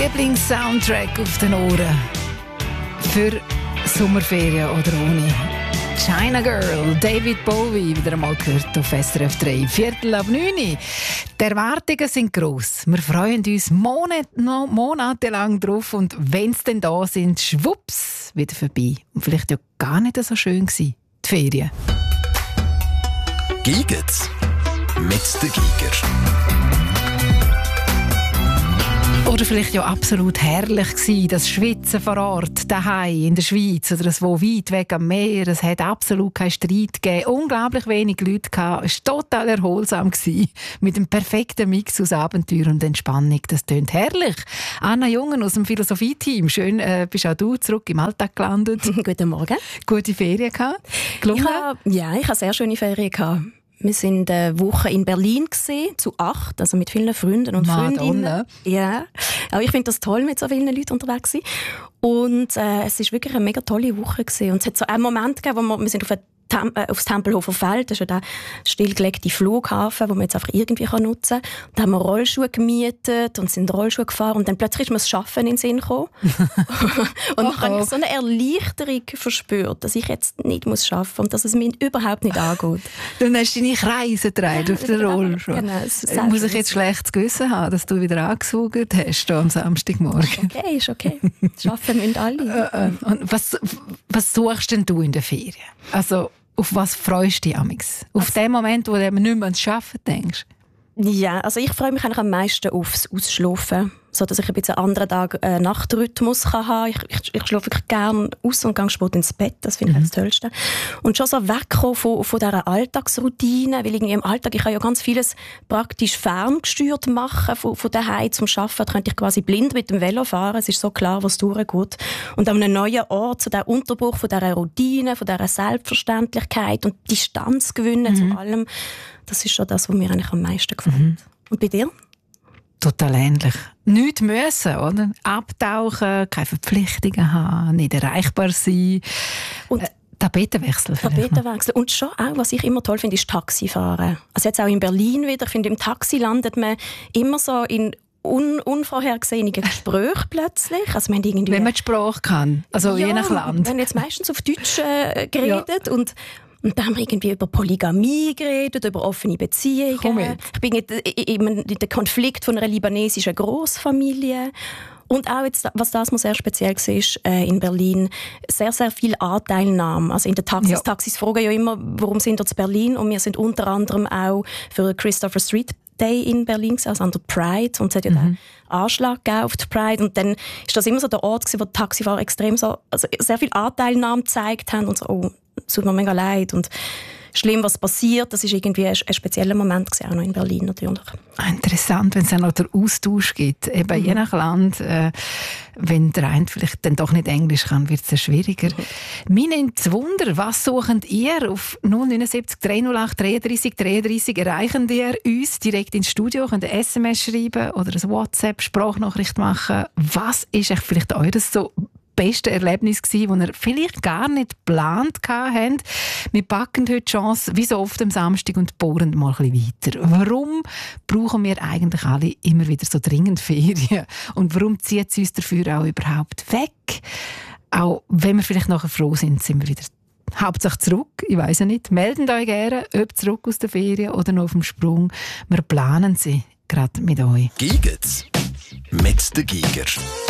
Lieblings-Soundtrack auf den Ohren. Für Sommerferien oder ohne. China Girl, David Bowie, wieder einmal gehört auf SRF 3, 8:45. Die Erwartungen sind gross. Wir freuen uns monatelang drauf und wenn sie dann da sind, schwupps, wieder vorbei. Und vielleicht ja gar nicht so schön gewesen, die Ferien. Giget's mit der Giger. Oder vielleicht ja absolut herrlich gewesen, das Schwitzen vor Ort, daheim in der Schweiz oder das wo weit weg am Meer. Es hat absolut keinen Streit gegeben, unglaublich wenig Leute gehabt. Es war total erholsam gewesen, mit einem perfekten Mix aus Abenteuer und Entspannung. Das tönt herrlich. Anna Jungen aus dem Philosophie-Team, schön bist auch du zurück im Alltag gelandet. Guten Morgen. Gute Ferien gehabt? Gelungen? Ich habe sehr schöne Ferien gehabt. Wir waren eine Woche in Berlin zu 8, also mit vielen Freunden und Freundinnen. Ja, aber ich finde das toll, mit so vielen Leuten unterwegs zu sein. Und es war wirklich eine mega tolle Woche gewesen. Und es hat so einen Moment gegeben, wo wir sind aufs Tempelhofer Feld, das ist ja der stillgelegte Flughafen, den man jetzt einfach irgendwie nutzen kann. Da haben wir Rollschuhe gemietet und sind Rollschuhe gefahren und dann plötzlich ist mir das Schaffen in den Sinn gekommen. Und dann habe ich so eine Erleichterung verspürt, dass ich jetzt nicht arbeiten muss und dass es mich überhaupt nicht angeht. Dann hast du deine Kreise gedreht auf der Rollschuhe. Genau, muss ich jetzt schlechtes Gewissen haben, dass du wieder angesaugt hast am Samstagmorgen? Ist okay. Schaffen müssen alle. Und was suchst denn du in der Ferien? Also, auf was freust du dich amigs? Auf den Moment, wo du nicht mehr ans Arbeiten denkst? Ja, also ich freue mich eigentlich am meisten aufs Ausschlafen, so dass ich ein bisschen einen anderen Tag-Nachtrhythmus haben kann. Ich schlafe wirklich gerne aus und gehe spät ins Bett, das finde ich das Tollste. Und schon so wegkommen von dieser Alltagsroutine, weil irgendwie im Alltag, ich kann ja ganz vieles praktisch ferngesteuert machen, von daheim zum Arbeiten, da könnte ich quasi blind mit dem Velo fahren, es ist so klar, was durchgeht. Und an einem neuen Ort, so der Unterbruch von dieser Routine, von dieser Selbstverständlichkeit und Distanz gewinnen zu allem, das ist schon das, was mir eigentlich am meisten gefällt. Und bei dir? Total ähnlich. Nichts müssen, oder? Abtauchen, keine Verpflichtungen haben, nicht erreichbar sein. Und Tapetenwechsel. Und schon auch, was ich immer toll finde, ist Taxifahren. Also jetzt auch in Berlin wieder. Ich finde, im Taxi landet man immer so in unvorhergesehene Gespräche plötzlich. Also man irgendwie, wenn man die Sprache kann, also je nach Land. Wir haben jetzt meistens auf Deutsch geredet und da haben wir irgendwie über Polygamie geredet, über offene Beziehungen. Ich bin in den Konflikt von einer libanesischen Großfamilie. Und auch jetzt, was das mal sehr speziell war, in Berlin, sehr, sehr viel Anteilnahme. Also in den Taxis. Ja. Taxis fragen ja immer, warum sind wir in Berlin? Und wir sind unter anderem auch für Christopher Street Day in Berlin, also an der Pride. Und es hat ja den Anschlag gegeben auf die Pride. Und dann ist das immer so der Ort gewesen, wo die Taxifahrer extrem so, also sehr viel Anteilnahme gezeigt haben und so, oh, es tut mir mega leid und schlimm, was passiert. Das war irgendwie ein spezieller Moment, auch noch in Berlin natürlich. Interessant, wenn es dann noch den Austausch gibt. Eben je nach Land, wenn der eine vielleicht dann doch nicht Englisch kann, wird es schwieriger. Mir nimmt es Wunder, was sucht ihr auf 079 308 33 33? Erreichen ihr uns direkt ins Studio, könnt ihr SMS schreiben oder eine WhatsApp-Sprachnachricht machen. Was ist echt vielleicht eures so beste Erlebnis gewesen, das ihr vielleicht gar nicht geplant habt. Wir packen heute die Chance, wie so oft am Samstag, und bohren mal ein bisschen weiter. Warum brauchen wir eigentlich alle immer wieder so dringend Ferien? Und warum zieht es uns dafür auch überhaupt weg? Auch wenn wir vielleicht nachher froh sind, sind wir wieder hauptsächlich zurück. Ich weiss ja nicht. Meldet euch gerne, ob zurück aus der Ferien oder noch auf dem Sprung. Wir planen sie gerade mit euch. Giget's mit der Giger.